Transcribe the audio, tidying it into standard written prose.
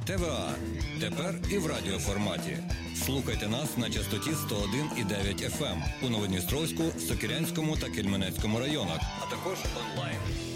ТВА. Тепер і в радіоформаті. Слухайте нас на частоті 101,9 FM у Новодністровську, Сокирянському та Кельменецькому районах, а також онлайн.